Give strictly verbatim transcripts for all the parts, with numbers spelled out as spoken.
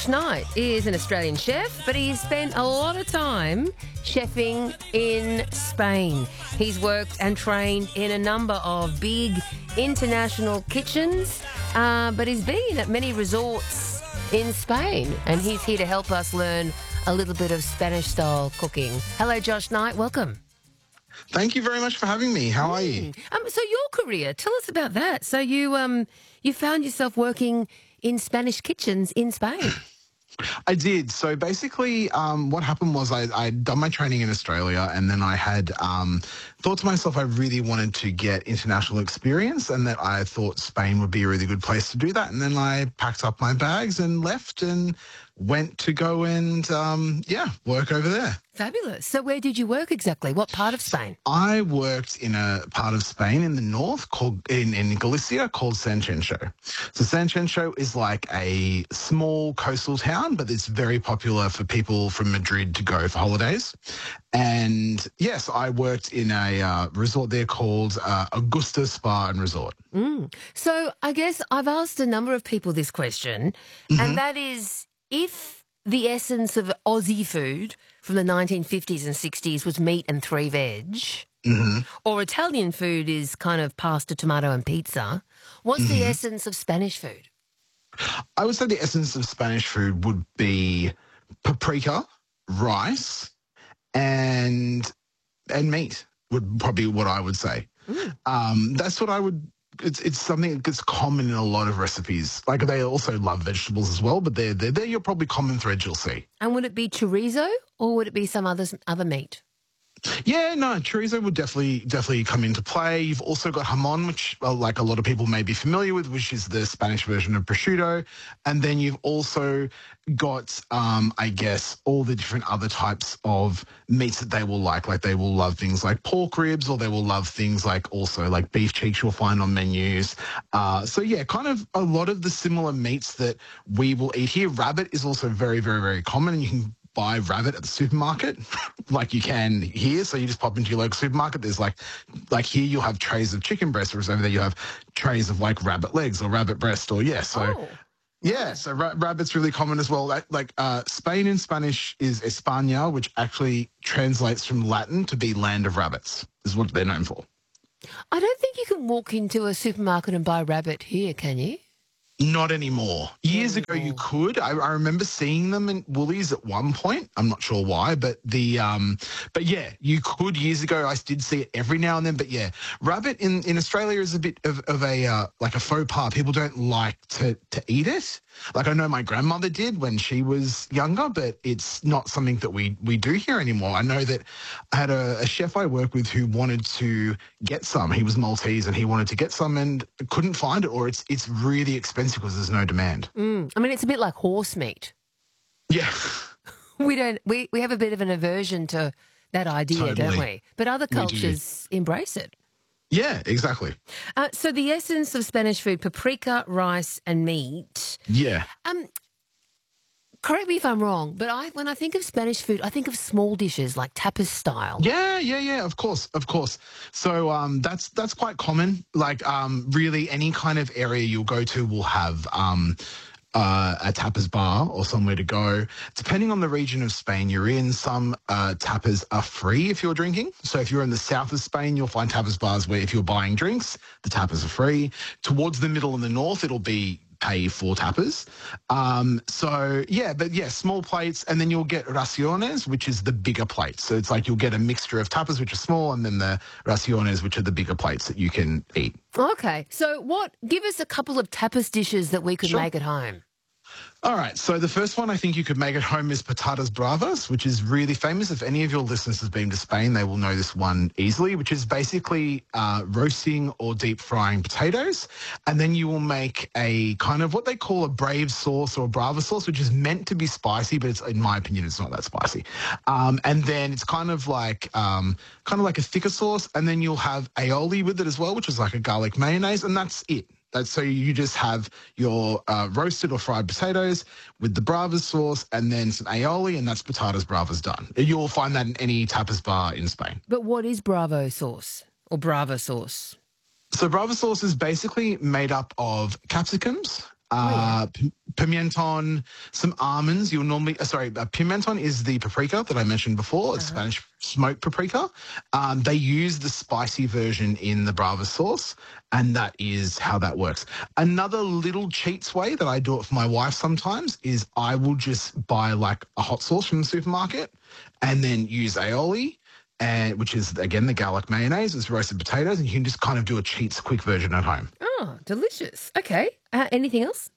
Josh Knight is an Australian chef, but he's spent a lot of time chefing in Spain. He's worked and trained in a number of big international kitchens, uh, but he's been at many resorts in Spain, and he's here to help us learn a little bit of Spanish-style cooking. Hello, Josh Knight. Welcome. Thank you very much for having me. How are you? Um, so your career, tell us about that. So you um you found yourself working in Spanish kitchens in Spain. I did. So basically, um, what happened was I, I'd done my training in Australia, and then I had um, thought to myself I really wanted to get international experience, and that I thought Spain would be a really good place to do that. And then I packed up my bags and left and went to go and, um, yeah, work over there. Fabulous. So where did you work exactly? What part of Spain? I worked in a part of Spain in the north called in, in Galicia called Sanxenxo. So Sanxenxo is like a small coastal town, but it's very popular for people from Madrid to go for holidays. And yes, I worked in a uh, resort there called uh, Augusta Spa and Resort. Mm. So I guess I've asked a number of people this question, mm-hmm. and that is, if the essence of Aussie food from the nineteen fifties and sixties was meat and three veg, mm-hmm. or Italian food is kind of pasta, tomato and pizza, what's mm-hmm. the essence of Spanish food? I would say the essence of Spanish food would be paprika, rice, and and meat would probably be what I would say. Mm. Um, that's what I would... It's it's something that's common in a lot of recipes. Like, they also love vegetables as well, but they're, they're, they're your probably common thread you'll see. And would it be chorizo or would it be some other, other meat? Yeah, no, chorizo would definitely definitely come into play. You've also got jamón, which, well, like a lot of people may be familiar with, which is the Spanish version of prosciutto. And then you've also got, um, I guess, all the different other types of meats that they will like. Like, they will love things like pork ribs, or they will love things like also like beef cheeks you'll find on menus. Uh, so, yeah, kind of a lot of the similar meats that we will eat here. Rabbit is also very, very, very common, and you can buy rabbit at the supermarket like you can here. So you just pop into your local supermarket. There's like, like here you'll have trays of chicken breast, whereas over there you have trays of like rabbit legs or rabbit breast, or yeah. So oh. yeah, so ra- rabbit's really common as well. Like, like uh, Spain in Spanish is España, which actually translates from Latin to be land of rabbits, is what they're known for. I don't think you can walk into a supermarket and buy rabbit here, can you? Not anymore. Years ago, you could. I, I remember seeing them in Woolies at one point. I'm not sure why, but the um, but yeah, you could years ago. I did see it every now and then. But yeah, rabbit in, in Australia is a bit of, of a uh, like a faux pas. People don't like to to eat it. Like, I know my grandmother did when she was younger, but it's not something that we we do here anymore. I know that I had a, a chef I work with who wanted to get some. He was Maltese and he wanted to get some and couldn't find it, or it's it's really expensive because there's no demand. Mm. I mean, it's a bit like horse meat. Yeah. we don't we, we have a bit of an aversion to that idea, totally. Don't we? But other cultures embrace it. Yeah, exactly. Uh, so the essence of Spanish food: paprika, rice, and meat. Yeah. Um, correct me if I'm wrong, but I when I think of Spanish food, I think of small dishes like tapas style. Yeah, yeah, yeah. Of course, of course. So um, that's that's quite common. Like, um, really, any kind of area you'll go to will have um. Uh, a tapas bar or somewhere to go. Depending on the region of Spain you're in, some uh, tapas are free if you're drinking. So if you're in the south of Spain, you'll find tapas bars where if you're buying drinks, the tapas are free. Towards the middle and the north, it'll be pay for tapas. Um, so, yeah, but yeah, small plates, and then you'll get raciones, which is the bigger plates. So it's like you'll get a mixture of tapas, which are small, and then the raciones, which are the bigger plates that you can eat. Okay. So what, give us a couple of tapas dishes that we could Sure. make at home. All right, so the first one I think you could make at home is patatas bravas, which is really famous. If any of your listeners has been to Spain, they will know this one easily, which is basically uh, roasting or deep frying potatoes. And then you will make a kind of what they call a brave sauce or a brava sauce, which is meant to be spicy, but it's, in my opinion, it's not that spicy. Um, and then it's kind of like um, kind of like a thicker sauce. And then you'll have aioli with it as well, which is like a garlic mayonnaise, and that's it. That's, so you just have your uh, roasted or fried potatoes with the brava sauce and then some aioli, and that's patatas bravas done. You'll find that in any tapas bar in Spain. But what is bravo sauce or brava sauce? So brava sauce is basically made up of capsicums, Oh, yeah. uh, p- pimenton, some almonds. You'll normally, uh, sorry, uh, pimenton is the paprika that I mentioned before. It's Uh-huh. Spanish smoked paprika. Um, they use the spicy version in the Brava sauce, and that is how that works. Another little cheats way that I do it for my wife sometimes is I will just buy like a hot sauce from the supermarket and then use aioli. And which is again the garlic mayonnaise, it's roasted potatoes, and you can just kind of do a cheats quick version at home. Oh, delicious. Okay. Uh, anything else?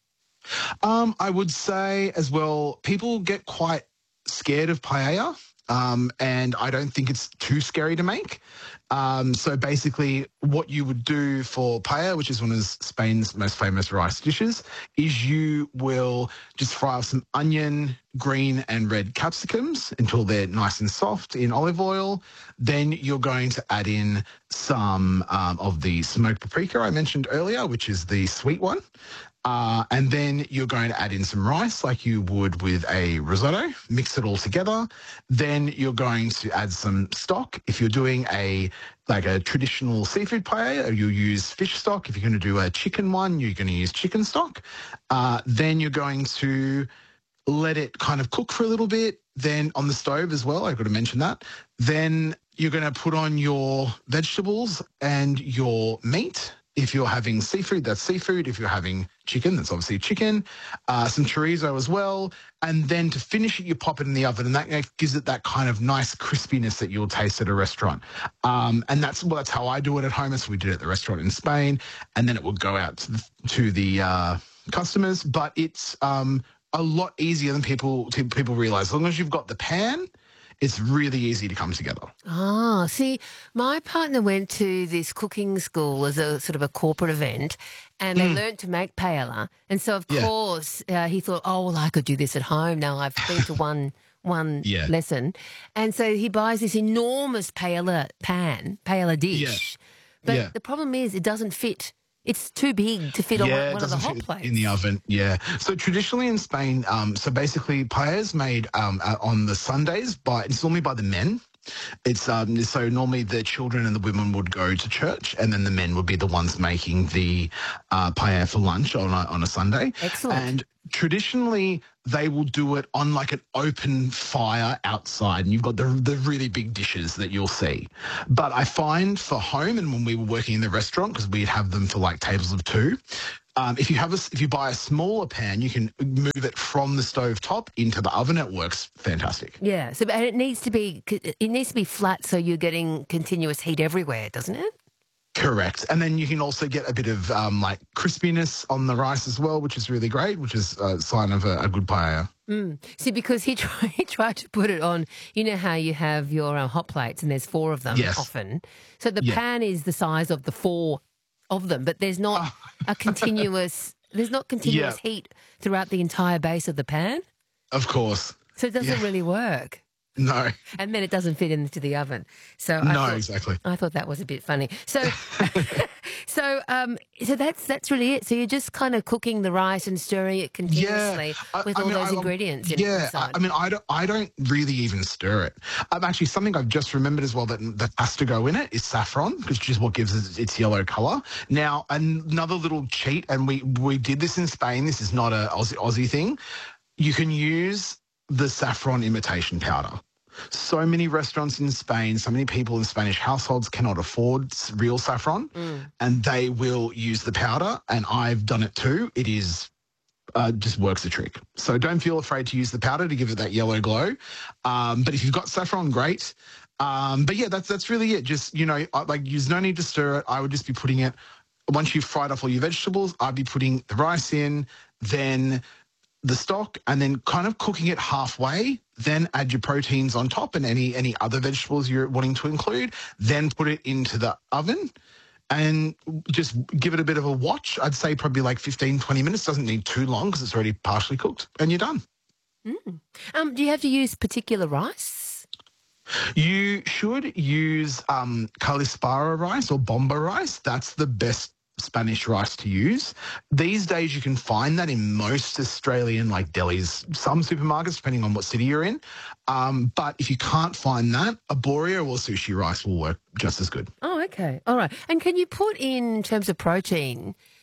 Um, I would say as well, people get quite scared of paella, um, and I don't think it's too scary to make. Um, so basically, what you would do for paella, which is one of Spain's most famous rice dishes, is you will just fry off some onion, green and red capsicums until they're nice and soft in olive oil. Then you're going to add in some um, of the smoked paprika I mentioned earlier, which is the sweet one. Uh, and then you're going to add in some rice like you would with a risotto, mix it all together. Then you're going to add some stock. If you're doing a like a traditional seafood paella, you'll use fish stock. If you're going to do a chicken one, you're going to use chicken stock. Uh, then you're going to let it kind of cook for a little bit. Then on the stove as well, I've got to mention that. Then you're going to put on your vegetables and your meat. If you're having seafood, that's seafood. If you're having chicken, that's obviously chicken. Uh, some chorizo as well. And then to finish it, you pop it in the oven, and that gives it that kind of nice crispiness that you'll taste at a restaurant. Um, and that's well, that's how I do it at home. That's what we did at the restaurant in Spain. And then it will go out to the, to the uh, customers. But it's um, a lot easier than people people realize. As long as you've got the pan, it's really easy to come together. Oh, see, my partner went to this cooking school as a sort of a corporate event, and they Mm. learnt to make paella. And so, of Yeah. course, uh, he thought, oh, well, I could do this at home. Now I've been to one one Yeah. lesson. And so he buys this enormous paella pan, paella dish. But Yeah. the problem is it doesn't fit. It's too big to fit on Yeah, one, it one of the doesn't hot fit plates. in the oven. Yeah. So traditionally in Spain, um, so basically paella's made um, uh, on the Sundays by it's normally by the men. It's um, so normally the children and the women would go to church, and then the men would be the ones making the uh, paella for lunch on a, on a Sunday. Excellent. And traditionally they will do it on like an open fire outside, and you've got the the really big dishes that you'll see. But I find for home, and when we were working in the restaurant, because we'd have them for like tables of two. Um, if you have a, if you buy a smaller pan, you can move it from the stove top into the oven. It works fantastic. Yeah, so and it needs to be it needs to be flat so you're getting continuous heat everywhere, doesn't it? Correct. And then you can also get a bit of um, like crispiness on the rice as well, which is really great, which is a sign of a, a good paella. Mm. See, because he tried, he tried to put it on, you know how you have your um, hot plates and there's four of them Yes. often. So the Yeah. pan is the size of the four of them, but there's not a continuous, there's not continuous Yeah. heat throughout the entire base of the pan. Of course. So it doesn't Yeah. really work. No. And then it doesn't fit into the oven. So I No, thought, exactly. I thought that was a bit funny. So, so, um, so that's that's really it. So you're just kind of cooking the rice and stirring it continuously I- with I all mean, those I- ingredients in Yeah, I, inside. I mean, I don't, I don't really even stir it. Um, actually, something I've just remembered as well that that has to go in it is saffron, which is what gives it its yellow color. Now, another little cheat, and we we did this in Spain. This is not a Aussie, Aussie thing. You can use the saffron imitation powder. So many restaurants in Spain, so many people in Spanish households cannot afford s- real saffron, and they will use the powder. And I've done it too. It is uh, just works a trick. So don't feel afraid to use the powder to give it that yellow glow. Um, but if you've got saffron, great. Um, but yeah, that's that's really it. Just you know, I- like there's no need to stir it. I would just be putting it once you've fried off all your vegetables. I'd be putting the rice in, then the stock, and then kind of cooking it halfway. Then add your proteins on top and any any other vegetables you're wanting to include. Then put it into the oven and just give it a bit of a watch. I'd say probably like fifteen, twenty minutes. Doesn't need too long because it's already partially cooked, and you're done. Um, do you have to use particular rice? You should use um, Calispara rice or bomba rice. That's the best Spanish rice to use. These days you can find that in most Australian like delis, some supermarkets, depending on what city you're in. Um, but if you can't find that, arborio or sushi rice will work just as good. Oh, okay. All right. And can you put in, in terms of protein,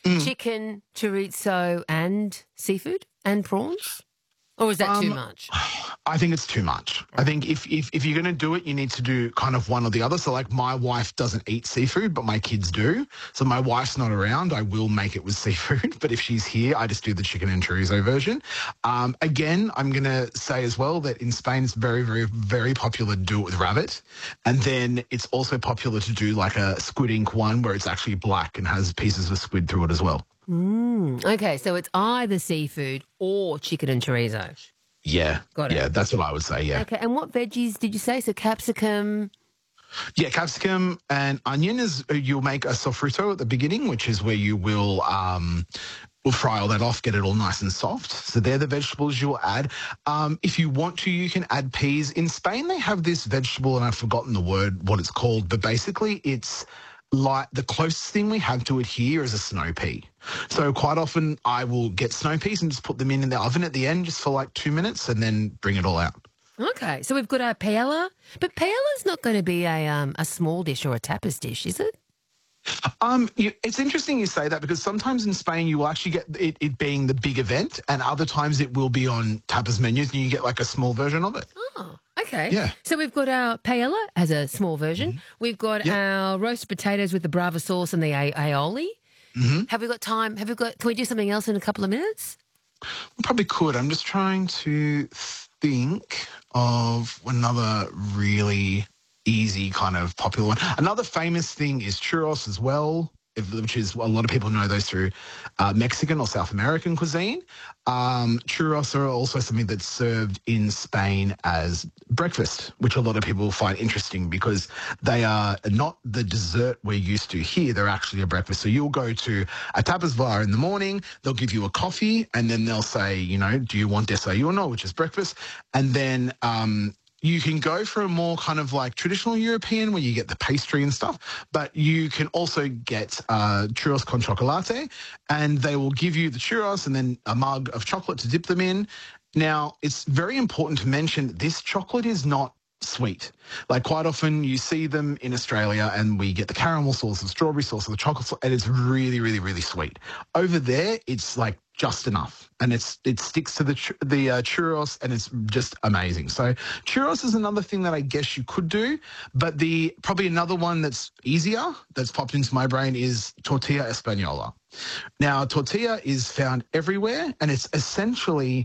chicken, chorizo, and seafood and prawns? Or is that too Um, much? I think it's too much. I think if, if, if you're going to do it, you need to do kind of one or the other. So like my wife doesn't eat seafood, but my kids do. So my wife's not around. I will make it with seafood. But if she's here, I just do the chicken and chorizo version. Um, again, I'm going to say as well that in Spain, it's very, very, very popular to do it with rabbit. And then it's also popular to do like a squid ink one where it's actually black and has pieces of squid through it as well. Mm, okay, so it's either seafood or chicken and chorizo. Yeah. Got it. Yeah, that's what I would say, yeah. Okay, and what veggies did you say? So capsicum. Yeah, capsicum and onion is you'll make a sofrito at the beginning, which is where you will um will fry all that off, get it all nice and soft. So they're the vegetables you'll add. Um, if you want to, you can add peas. In Spain, they have this vegetable, and I've forgotten the word, what it's called, but basically it's like the closest thing we have to it here is a snow pea. So quite often I will get snow peas and just put them in, in the oven at the end just for like two minutes and then bring it all out. Okay, so we've got our paella, but paella's not going to be a um a small dish or a tapas dish, is it? Um, you, it's interesting you say that because sometimes in Spain you will actually get it, it being the big event, and other times it will be on tapas menus and you get like a small version of it. Oh, okay. Yeah. So we've got our paella as a small version. Mm-hmm. We've got yep. our roasted potatoes with the Brava sauce and the a- aioli. Mm-hmm. Have we got time? Have we got? Can we do something else in a couple of minutes? We probably could. I'm just trying to think of another really easy kind of popular one. Another famous thing is churros as well, if, which is a lot of people know those through uh, Mexican or South American cuisine. Um, churros are also something that's served in Spain as breakfast, which a lot of people find interesting because they are not the dessert we're used to here. They're actually a breakfast. So you'll go to a tapas bar in the morning, they'll give you a coffee, and then they'll say, you know, do you want desayuno, which is breakfast? And then um, you can go for a more kind of like traditional European where you get the pastry and stuff, but you can also get uh, churros con chocolate, and they will give you the churros and then a mug of chocolate to dip them in. Now, it's very important to mention this chocolate is not sweet. Like quite often you see them in Australia and we get the caramel sauce, the strawberry sauce, or the chocolate sauce, and it's really, really, really sweet. Over there, it's like just enough, and it's it sticks to the ch- the uh, churros, and it's just amazing. So churros is another thing that I guess you could do, but the probably another one that's easier that's popped into my brain is tortilla española. Now, tortilla is found everywhere, and it's essentially